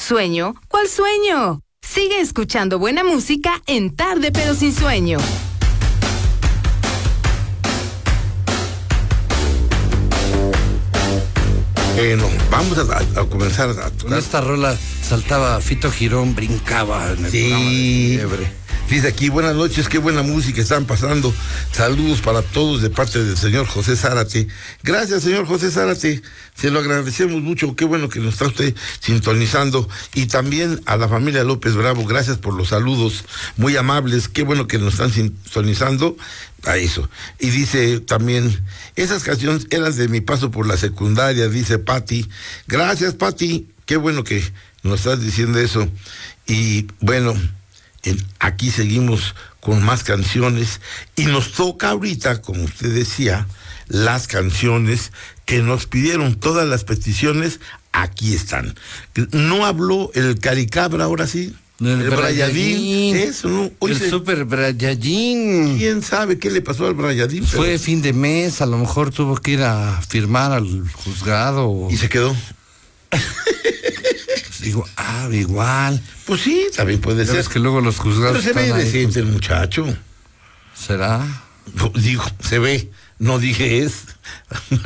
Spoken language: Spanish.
¿Sueño? ¿Cuál sueño? Sigue escuchando buena música en Tarde pero sin sueño. Bueno, vamos a comenzar a tocar. Con esta rola saltaba Fito Girón, brincaba en el programa de Fiebre. Dice aquí, buenas noches, qué buena música están pasando. Saludos para todos de parte del señor José Zárate. Gracias, señor José Zárate. Se lo agradecemos mucho. Qué bueno que nos está usted sintonizando. Y también a la familia López Bravo, gracias por los saludos muy amables. Qué bueno que nos están sintonizando a eso. Y dice también, esas canciones eran de mi paso por la secundaria, dice Pati. Gracias, Pati. Qué bueno que nos estás diciendo eso. Y bueno, aquí seguimos con más canciones y nos toca ahorita, como usted decía, las canciones que nos pidieron. Todas las peticiones aquí están. No habló el Caricabra, ahora sí. El Brayadín. Eso, ¿no? Hoy el Super Brayadín. ¿Quién sabe qué le pasó al Brayadín? Fue fin de mes, a lo mejor tuvo que ir a firmar al juzgado. ¿Y se quedó? Digo, igual. Pues sí, también puede ser. Es que luego los juzgados. Pero se ve decente el muchacho. ¿Será? Digo, se ve, no dije es.